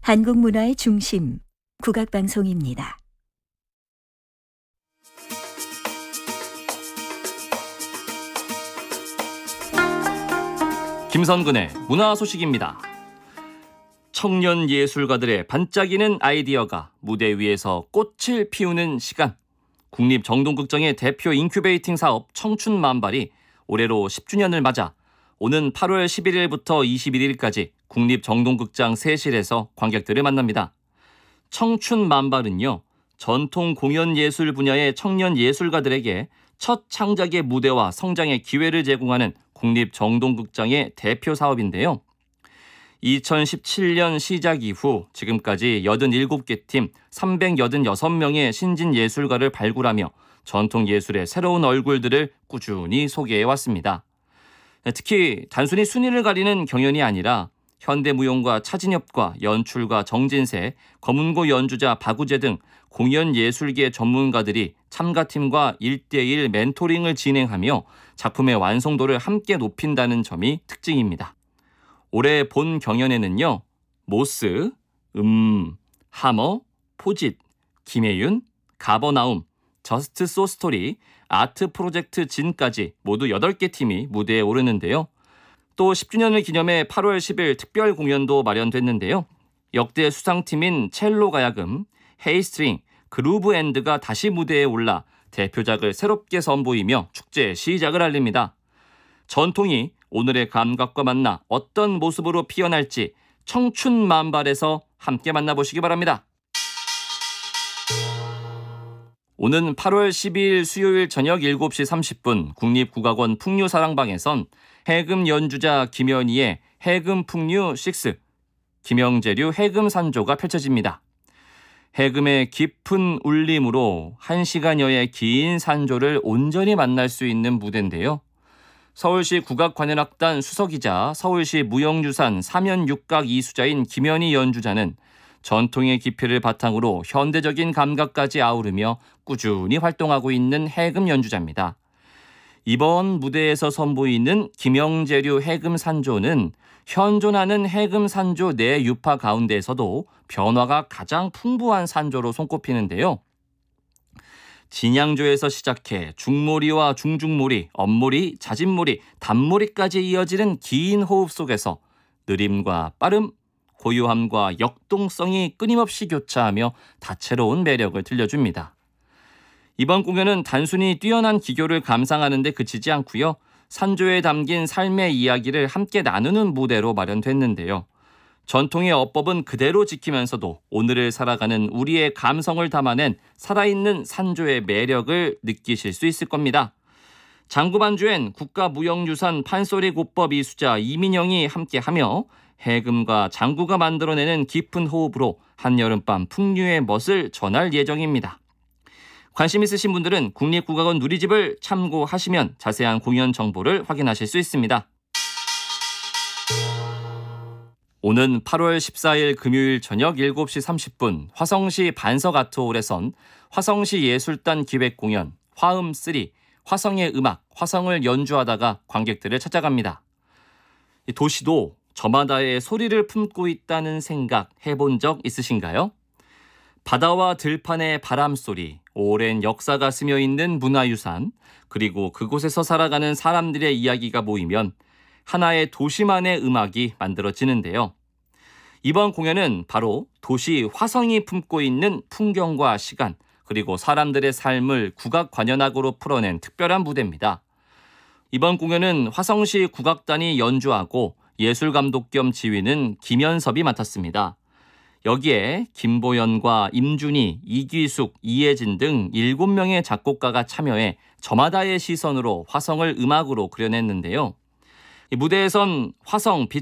한국 문화의 중심, 국악방송입니다. 김선근의 문화 소식입니다. 청년 예술가들의 반짝이는 아이디어가 무대 위에서 꽃을 피우는 시간. 국립정동극장의 대표 인큐베이팅 사업 청춘만발이 올해로 10주년을 맞아 오는 8월 11일부터 21일까지 국립정동극장 세실에서 관객들을 만납니다. 청춘만발은요, 전통 공연예술 분야의 청년 예술가들에게 첫 창작의 무대와 성장의 기회를 제공하는 국립정동극장의 대표 사업인데요. 2017년 시작 이후 지금까지 87개 팀 386명의 신진 예술가를 발굴하며 전통 예술의 새로운 얼굴들을 꾸준히 소개해왔습니다. 특히 단순히 순위를 가리는 경연이 아니라 현대무용과 차진엽과 연출가 정진세, 검은고 연주자 박우재 등 공연 예술계 전문가들이 참가팀과 1대1 멘토링을 진행하며 작품의 완성도를 함께 높인다는 점이 특징입니다. 올해 본 경연에는요, 모스, 하머, 포짓, 김혜윤, 가버나움, 저스트 소스토리, 아트 프로젝트 진까지 모두 8개 팀이 무대에 오르는데요. 또 10주년을 기념해 8월 10일 특별 공연도 마련됐는데요. 역대 수상팀인 첼로 가야금, 헤이스트링, 그루브 앤드가 다시 무대에 올라 대표작을 새롭게 선보이며 축제 시작을 알립니다. 전통이 오늘의 감각과 만나 어떤 모습으로 피어날지 청춘만발에서 함께 만나보시기 바랍니다. 오는 8월 12일 수요일 저녁 7시 30분 국립국악원 풍류사랑방에선 해금 연주자 김연희의 해금 풍류 6, 김영재류 해금 산조가 펼쳐집니다. 해금의 깊은 울림으로 1시간여의 긴 산조를 온전히 만날 수 있는 무대인데요. 서울시 국악관현악단 수석이자 서울시 무형유산 사면육각 이수자인 김연희 연주자는 전통의 깊이를 바탕으로 현대적인 감각까지 아우르며 꾸준히 활동하고 있는 해금 연주자입니다. 이번 무대에서 선보이는 김영재류 해금 산조는 현존하는 해금 산조 4유파 가운데에서도 변화가 가장 풍부한 산조로 손꼽히는데요. 진양조에서 시작해 중모리와 중중모리, 엄모리, 자진모리, 단모리까지 이어지는 긴 호흡 속에서 느림과 빠름, 고요함과 역동성이 끊임없이 교차하며 다채로운 매력을 들려줍니다. 이번 공연은 단순히 뛰어난 기교를 감상하는 데 그치지 않고요. 산조에 담긴 삶의 이야기를 함께 나누는 무대로 마련됐는데요. 전통의 어법은 그대로 지키면서도 오늘을 살아가는 우리의 감성을 담아낸 살아있는 산조의 매력을 느끼실 수 있을 겁니다. 장구반주엔 국가무형유산 판소리 곶법 이수자 이민영이 함께하며 해금과 장구가 만들어내는 깊은 호흡으로 한여름밤 풍류의 멋을 전할 예정입니다. 관심 있으신 분들은 국립국악원 누리집을 참고하시면 자세한 공연 정보를 확인하실 수 있습니다. 오는 8월 14일 금요일 저녁 7시 30분 화성시 반석아트홀에선 화성시 예술단 기획공연 화음3 화성의 음악 화성을 연주하다가 관객들을 찾아갑니다. 도시도 저마다의 소리를 품고 있다는 생각 해본 적 있으신가요? 바다와 들판의 바람소리, 오랜 역사가 스며 있는 문화유산, 그리고 그곳에서 살아가는 사람들의 이야기가 모이면 하나의 도시만의 음악이 만들어지는데요. 이번 공연은 바로 도시 화성이 품고 있는 풍경과 시간, 그리고 사람들의 삶을 국악 관현악으로 풀어낸 특별한 무대입니다. 이번 공연은 화성시 국악단이 연주하고 예술감독 겸 지휘는 김현섭이 맡았습니다. 여기에 김보연과 임준희, 이귀숙, 이혜진 등 7명의 작곡가가 참여해 저마다의 시선으로 화성을 음악으로 그려냈는데요. 이 무대에선 화성,